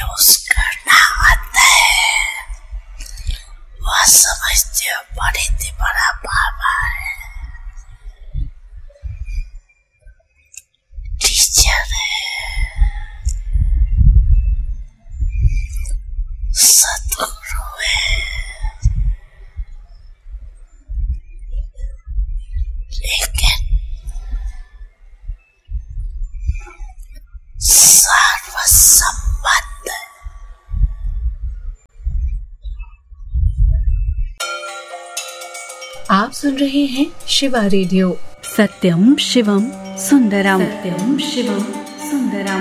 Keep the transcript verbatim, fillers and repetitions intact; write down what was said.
Use करना आता है, वह समझते हो बड़ी थी बड़ा बाबा है, टीचर है, सदगुरु है, लेकिन सर्वसम्मत है। आप सुन रहे हैं शिवा रेडियो। सत्यम शिवम सुंदरम। सत्यम शिवम